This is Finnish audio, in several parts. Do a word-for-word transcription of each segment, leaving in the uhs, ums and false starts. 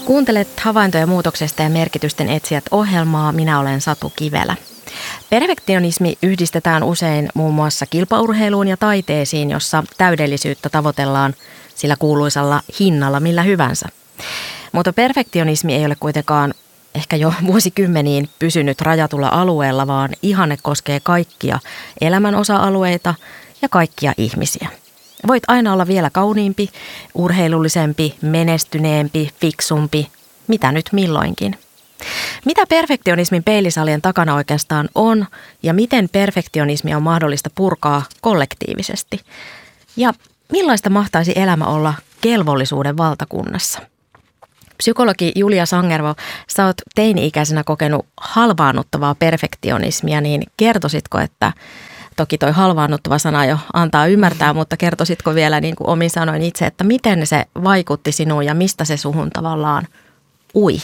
Kuuntelet havaintoja muutoksesta ja merkitysten etsijät ohjelmaa. Minä olen Satu Kivelä. Perfektionismi yhdistetään usein muun muassa kilpaurheiluun ja taiteisiin, jossa täydellisyyttä tavoitellaan sillä kuuluisalla hinnalla millä hyvänsä. Mutta perfektionismi ei ole kuitenkaan ehkä jo vuosikymmeniin pysynyt rajatulla alueella, vaan ihanne koskee kaikkia elämän osa-alueita ja kaikkia ihmisiä. Voit aina olla vielä kauniimpi, urheilullisempi, menestyneempi, fiksumpi, mitä nyt milloinkin. Mitä perfektionismin peilisalien takana oikeastaan on ja miten perfektionismia on mahdollista purkaa kollektiivisesti? Ja millaista mahtaisi elämä olla kelvollisuuden valtakunnassa? Psykologi Julia Sangervo, sä oot teini-ikäisenä kokenut halvaannuttavaa perfektionismia, niin kertoisitko, että toki toi halvaannuttava sana jo antaa ymmärtää, mutta kertoisitko vielä niin kuin omin sanoin itse, että miten se vaikutti sinuun ja mistä se suhun tavallaan ui?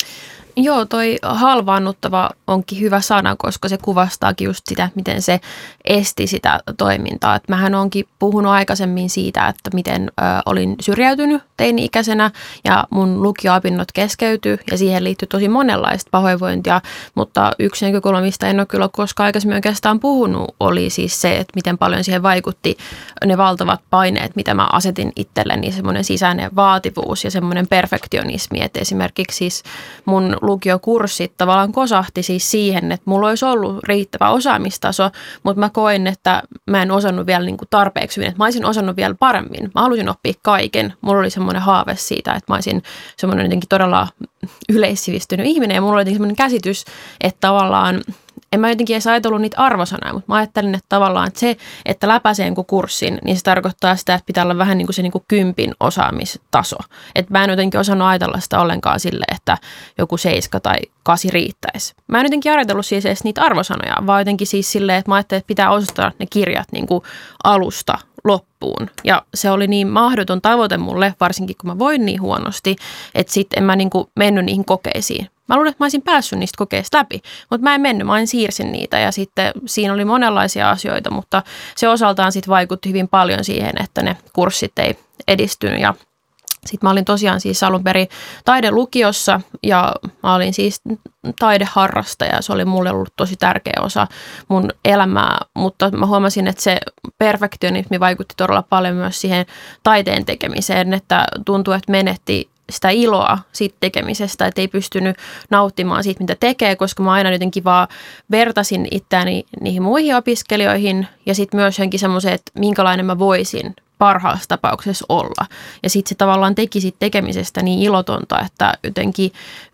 Joo, toi halvaannuttava onkin hyvä sana, koska se kuvastaakin just sitä, miten se esti sitä toimintaa. Et mähän onkin puhunut aikaisemmin siitä, että miten ö, olin syrjäytynyt teini-ikäisenä ja mun lukio-opinnot keskeytyi ja siihen liittyy tosi monenlaista pahoinvointia, mutta yksi näkökulma, mistä en ole kyllä koskaan aikaisemmin oikeastaan puhunut, oli siis se, että miten paljon siihen vaikutti ne valtavat paineet, mitä mä asetin itselleni, semmoinen sisäinen vaativuus ja semmoinen perfektionismi, että esimerkiksi siis mun lukiokurssit tavallaan kosahti siis siihen, että mulla olisi ollut riittävä osaamistaso, mutta mä koin, että mä en osannut vielä niin kuin tarpeeksi hyvin, että mä olisin osannut vielä paremmin. Mä halusin oppia kaiken. Mulla oli semmoinen haave siitä, että mä olisin semmoinen jotenkin todella yleissivistynyt ihminen ja mulla oli jotenkin semmoinen käsitys, että tavallaan en mä jotenkin edes ajatellut niitä arvosanoja, mutta mä ajattelin, että tavallaan että se, että läpäisee jonkun kurssin, niin se tarkoittaa sitä, että pitää olla vähän niin kuin se niin kuin kympin osaamistaso. Että mä en jotenkin osannut ajatella sitä ollenkaan sille, että joku seiska tai kasi riittäisi. Mä en jotenkin ajatellut siis edes niitä arvosanoja, vaan jotenkin siis silleen, että mä ajattelin, että pitää osata ne kirjat niin kuin alusta loppuun. Ja se oli niin mahdoton tavoite mulle, varsinkin kun mä voin niin huonosti, että sitten en mä niin kuin mennyt niihin kokeisiin. Mä luulen, että mä olisin päässyt niistä kokeista läpi, mutta mä en mennyt, mä aina siirsin niitä ja sitten siinä oli monenlaisia asioita, mutta se osaltaan sitten vaikutti hyvin paljon siihen, että ne kurssit ei edistynyt ja sitten mä olin tosiaan siis alun perin taidelukiossa ja mä olin siis taideharrastaja ja se oli mulle ollut tosi tärkeä osa mun elämää, mutta mä huomasin, että se perfektionismi vaikutti todella paljon myös siihen taiteen tekemiseen, että tuntui, että menetti sitä iloa siitä tekemisestä, että ei pystynyt nauttimaan siitä, mitä tekee, koska mä aina jotenkin vaan vertasin itseäni niihin muihin opiskelijoihin ja sitten myös johonkin semmoiseen, että minkälainen mä voisin parhaassa tapauksessa olla. Ja sitten se tavallaan teki siitä tekemisestä niin ilotonta, että jotenkin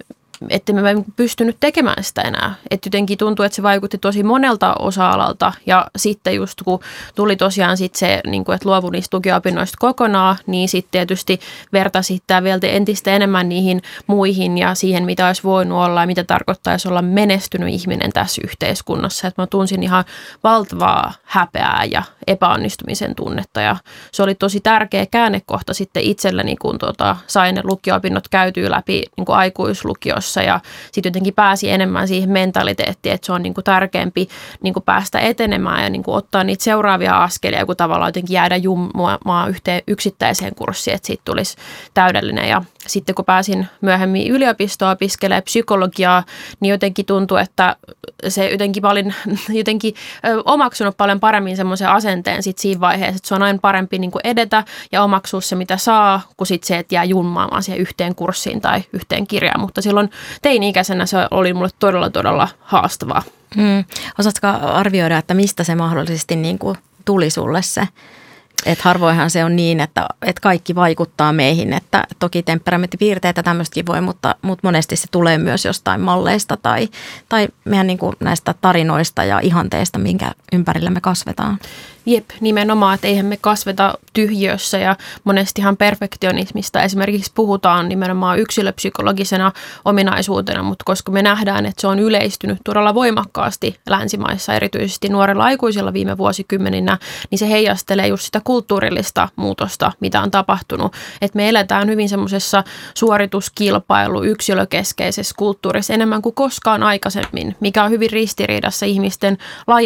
että mä en pystynyt tekemään sitä enää. Että jotenkin tuntuu, että se vaikutti tosi monelta osa-alalta ja sitten just kun tuli tosiaan sitten se, niin kuin, että luovun niistä lukio-opinnoista kokonaan, niin sitten tietysti vertasi tämä vielä entistä enemmän niihin muihin ja siihen, mitä olisi voinut olla ja mitä tarkoittaisi olla menestynyt ihminen tässä yhteiskunnassa. Että mä tunsin ihan valtavaa häpeää ja epäonnistumisen tunnetta ja se oli tosi tärkeä käännekohta sitten itselleni, kun tuota, sain ne lukio-opinnot käytyä läpi niin kuin aikuislukiossa. Ja sitten jotenkin pääsi enemmän siihen mentaliteettiin, että se on niinku tärkeämpi niinku päästä etenemään ja niinku ottaa niitä seuraavia askelia, kun tavallaan jotenkin jäädä jummaan yhteen yksittäiseen kurssiin, että siitä tulisi täydellinen. Ja sitten kun pääsin myöhemmin yliopistoon opiskelemaan psykologiaa, niin jotenkin tuntui, että se jotenkin mä olin jotenkin omaksunut paljon paremmin semmoisen asenteen sit siinä vaiheessa, että se on aina parempi niinku edetä ja omaksua se, mitä saa, kuin sit se, että jää jummaamaan siihen yhteen kurssiin tai yhteen kirjaan, mutta silloin teini-ikäisenä se oli mulle todella, todella haastavaa. Hmm. Osaatko arvioida, että mistä se mahdollisesti niin kuin tuli sulle se? Että harvoinhan se on niin, että, että kaikki vaikuttaa meihin, että toki temperamenttipiirteitä tämmöistäkin voi, mutta, mutta monesti se tulee myös jostain malleista tai, tai meidän niin kuin näistä tarinoista ja ihanteista, minkä ympärillä me kasvetaan. Jep, nimenomaan, että eihän me kasveta tyhjössä ja monestihan perfektionismista esimerkiksi puhutaan nimenomaan yksilöpsykologisena ominaisuutena, mutta koska me nähdään, että se on yleistynyt todella voimakkaasti länsimaissa, erityisesti nuorilla aikuisilla viime vuosikymmeninä, niin se heijastelee just sitä kulttuurillista muutosta, mitä on tapahtunut. Että me eletään hyvin semmoisessa suorituskilpailu, yksilökeskeisessä kulttuurissa enemmän kuin koskaan aikaisemmin, mikä on hyvin ristiriidassa ihmisten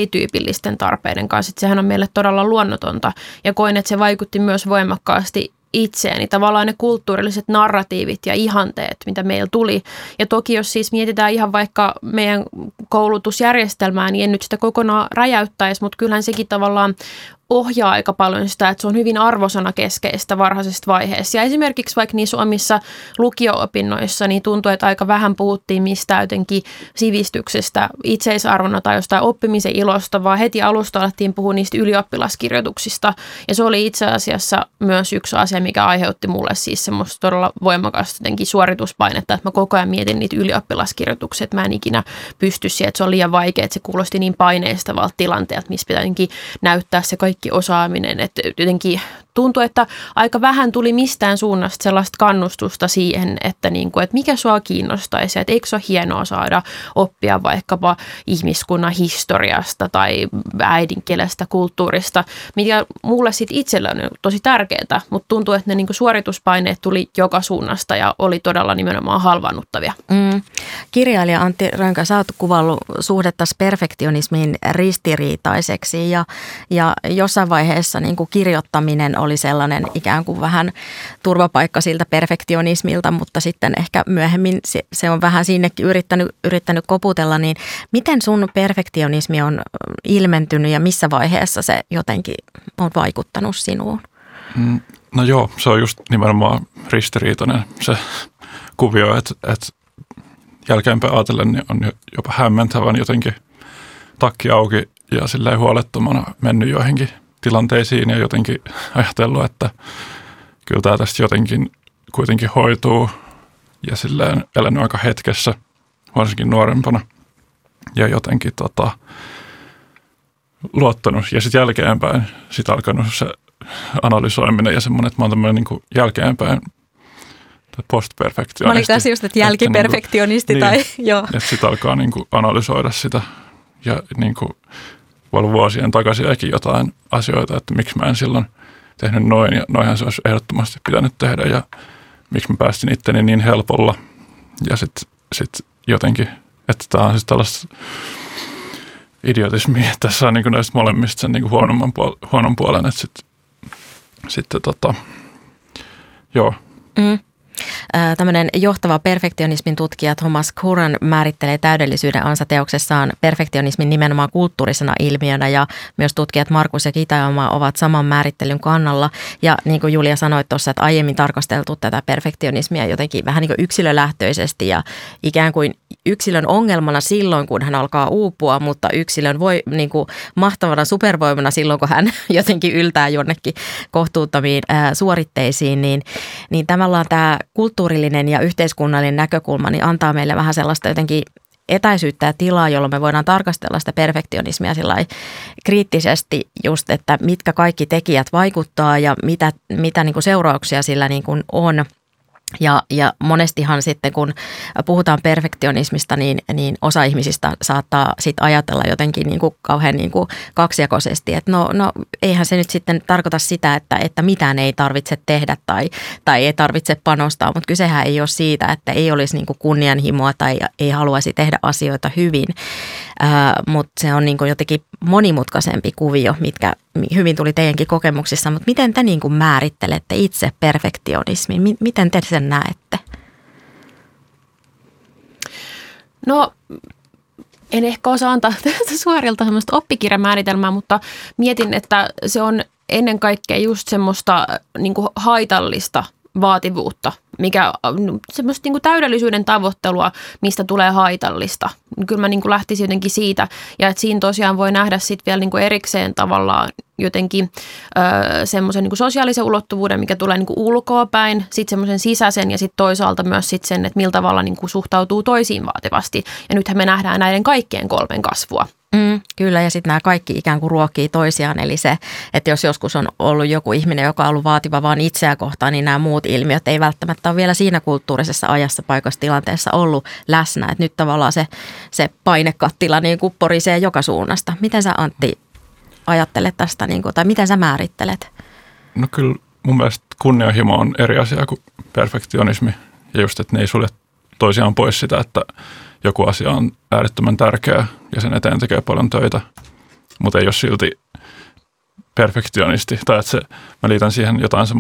lajityypillisten tarpeiden kanssa. Että sehän on meille todella luonnotonta ja koin, että se vaikutti myös voimakkaasti itseäni, tavallaan ne kulttuurilliset narratiivit ja ihanteet, mitä meillä tuli. Ja toki jos siis mietitään ihan vaikka meidän koulutusjärjestelmää, niin en nyt sitä kokonaan räjäyttäisi, mutta kyllähän sekin tavallaan ohjaa aika paljon sitä, että se on hyvin arvosanakeskeistä varhaisesta vaiheessa. Ja esimerkiksi vaikka niissä omissa lukio-opinnoissa niin tuntuu, että aika vähän puhuttiin mistään jotenkin sivistyksestä, itseisarvona tai jostain oppimisen ilosta, vaan heti alusta alettiin puhua niistä ylioppilaskirjoituksista. Ja se oli itse asiassa myös yksi asia, mikä aiheutti mulle siis semmoista todella voimakasta jotenkin suorituspainetta, että mä koko ajan mietin niitä ylioppilaskirjoituksia, että mä en ikinä pysty siihen, että se on liian vaikea, että se kuulosti niin paineistavalta tilanteelta, missä pitää jotenkin näyttää se kaikki osaaminen, että jotenkin tuntuu, että aika vähän tuli mistään suunnasta sellaista kannustusta siihen, että, niin kuin, että mikä sua kiinnostaisi, että eikö se ole hienoa saada oppia vaikkapa ihmiskunnan historiasta tai äidinkielestä, kulttuurista, mikä mulle sitten itsellä on tosi tärkeää, mutta tuntuu, että ne niin kuin suorituspaineet tuli joka suunnasta ja oli todella nimenomaan halvaannuttavia. Mm. Kirjailija Antti Rönkä, sä oot kuvaillut suhdetta perfektionismiin ristiriitaiseksi ja, ja jossain vaiheessa niin kuin kirjoittaminen oli sellainen ikään kuin vähän turvapaikka siltä perfektionismilta, mutta sitten ehkä myöhemmin se, se on vähän sinnekin yrittänyt, yrittänyt koputella, niin miten sun perfektionismi on ilmentynyt ja missä vaiheessa se jotenkin on vaikuttanut sinuun? No joo, se on just nimenomaan ristiriitainen se kuvio, että, että jälkeenpäin ajatellen niin on jopa hämmentävän jotenkin takki auki ja silleen huolettomana mennyt joihinkin tilanteisiin ja jotenkin ajatellut, että kyllä tämä tästä jotenkin kuitenkin hoituu ja silleen elänyt aika hetkessä, varsinkin nuorempana ja jotenkin tota, luottanut ja sitten jälkeenpäin sitten alkanut se analysoiminen ja semmoinen, että mä oon tämmöinen niin kuin jälkeenpäin postperfektionisti. Mä olin kanssa just, että jälkiperfektionisti että tai niin, joo. Että sitten alkaa niin kuin analysoida sitä ja niin kuin voi olla vuosien takaisinkin jotain asioita, että miksi mä en silloin tehnyt noin ja noinhan se olisi ehdottomasti pitänyt tehdä ja miksi mä päästin itteni niin helpolla ja sitten sit jotenkin, että tämä on siis tällaista idiotismia, että tässä on niin kuin näistä molemmista sen niin kuin huonomman puol- huonon puolen, että sitten sit, tota, joo. Mm. Tämmöinen johtava perfektionismin tutkija Thomas Curran määrittelee täydellisyyden ansateoksessaan perfektionismin nimenomaan kulttuurisena ilmiönä ja myös tutkijat Markus ja Kitajamaa ovat saman määrittelyn kannalla. Ja niin kuin Julia sanoi tuossa, että aiemmin tarkasteltu tätä perfektionismia jotenkin vähän niin kuin yksilölähtöisesti ja ikään kuin yksilön ongelmana silloin, kun hän alkaa uupua, mutta yksilön voi niin kuin mahtavana supervoimana silloin, kun hän jotenkin yltää jonnekin kohtuuttomiin ää, suoritteisiin, niin, niin tavallaan tämä kulttuurillinen ja yhteiskunnallinen näkökulma niin antaa meille vähän sellaista jotenkin etäisyyttä ja tilaa, jolloin me voidaan tarkastella sitä perfektionismia sillai kriittisesti just, että mitkä kaikki tekijät vaikuttaa ja mitä, mitä niin kuin seurauksia sillä niin kuin on. Ja, ja monestihan sitten, kun puhutaan perfektionismista, niin, niin osa ihmisistä saattaa sit ajatella jotenkin niin kuin kauhean niin kuin kaksijakoisesti, että no, no eihän se nyt sitten tarkoita sitä, että, että mitään ei tarvitse tehdä tai, tai ei tarvitse panostaa, mutta kysehän ei ole siitä, että ei olisi niin kuin kunnianhimoa tai ei haluaisi tehdä asioita hyvin, Ää, mutta se on niin kuin jotenkin monimutkaisempi kuvio, mitkä hyvin tuli teidänkin kokemuksissa, mutta miten te niin kuin määrittelette itse perfektionismin? Miten te sen näette? No en ehkä osaa antaa suorilta semmoista oppikirjamääritelmää, mutta mietin, että se on ennen kaikkea just semmoista niin kuin haitallista vaativuutta, mikä semmoista niin kuin täydellisyyden tavoittelua, mistä tulee haitallista. Kyllä mä niin kuin lähtisin jotenkin siitä, ja että siinä tosiaan voi nähdä sitten vielä niin kuin erikseen tavallaan jotenkin öö, semmoisen niin kuin sosiaalisen ulottuvuuden, mikä tulee niin kuin ulkoapäin, sitten semmoisen sisäisen ja sitten toisaalta myös sitten sen, että millä tavalla niin kuin suhtautuu toisiin vaativasti. Ja nythän me nähdään näiden kaikkien kolmen kasvua. Mm, kyllä, ja sitten nämä kaikki ikään kuin ruokkii toisiaan, eli se, että jos joskus on ollut joku ihminen, joka on ollut vaativa vaan itseä kohtaan, niin nämä muut ilmiöt ei välttämättä ole vielä siinä kulttuurisessa ajassa, paikassa, tilanteessa ollut läsnä, että nyt tavallaan se, se painekattila niin kuin porisee joka suunnasta. Miten sä, Antti, ajattelet tästä, niin kuin, tai miten sä määrittelet? No kyllä mun mielestä kunnianhimo on eri asia kuin perfektionismi, ja just, että ne ei sulje toisiaan pois sitä, että joku asia on äärettömän tärkeä ja sen eteen tekee paljon töitä, mutta ei ole silti perfektionisti. Tai että se, mä liitän siihen jotain semmoista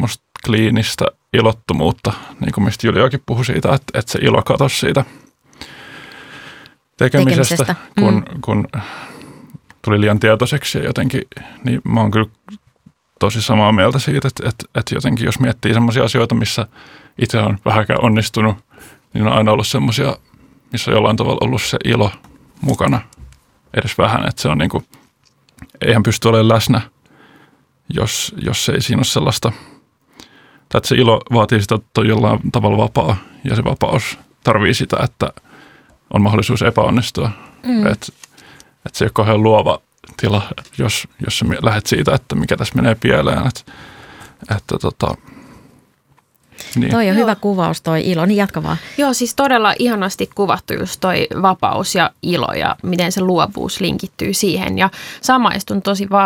kliinistä ilottomuutta, niin kuin mistä Juliakin puhui siitä, että, että se ilo katosi siitä tekemisestä, tekemisestä. Kun, mm. kun tuli liian tietoiseksi ja jotenkin, niin mä oon kyllä tosi samaa mieltä siitä, että, että, että jotenkin jos miettii semmoisia asioita, missä itse on vähänkään onnistunut, niin on aina ollut semmoisia, missä on jollain tavalla ollut se ilo mukana edes vähän, että se on niin kuin, eihän pysty olemaan läsnä, jos, jos ei siinä ole sellaista, tai että se ilo vaatii sitä, että on jollain tavalla vapaa, ja se vapaus tarvii sitä, että on mahdollisuus epäonnistua. Mm. Että et se ei ole kauhean luova tila, jos, jos sä lähdet siitä, että mikä tässä menee pieleen. Että, että tota, niin. Toi on Joo. hyvä kuvaus, toi ilo, niin jatka vaan. Joo, siis todella ihanasti kuvattu just toi vapaus ja ilo ja miten se luovuus linkittyy siihen. Ja samaistun tosi va-